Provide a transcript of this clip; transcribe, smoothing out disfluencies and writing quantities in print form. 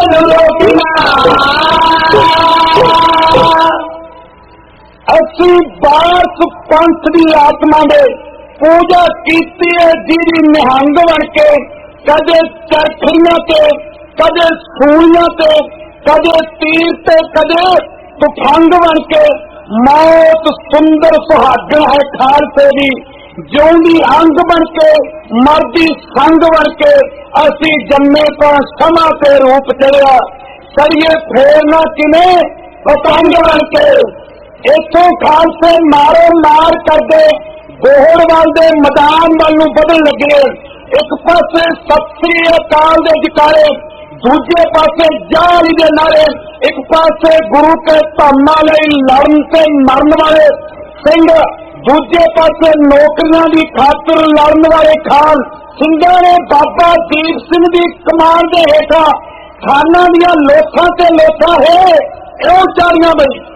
असी बारस पंथ की आत्मा दे पूजा कीती है जिहदी निहंग बन के कदे चरखड़ियां ते कदे सूलियां ते कदे तीर ते कदे तुफंग बन के मौत सुंदर सुहागण है खालसे दी जिउंदी अंग बन के मरदी संग बन के असी जन्मे तो समा ते रूप चढ़िया सरिये फेरना किने पतंग बन के इथों खालसे मारो मार करदे गोहड़वाल दे मैदान वाल नूं बदल लगे। एक पासे सत श्री अकाल दे जकारे, दूजे पासे जाली दे नारे, एक पासे गुरु के धामां लई लड़न ते मरन वाले सिंह, दूजे पासे नौकरियां दी खातर लड़न वाले खान सिंघां ने बाबा दीप सिंह दी कमान दे हेठा खाना दियां लोथां ते लोथां है इउं चारियां बई।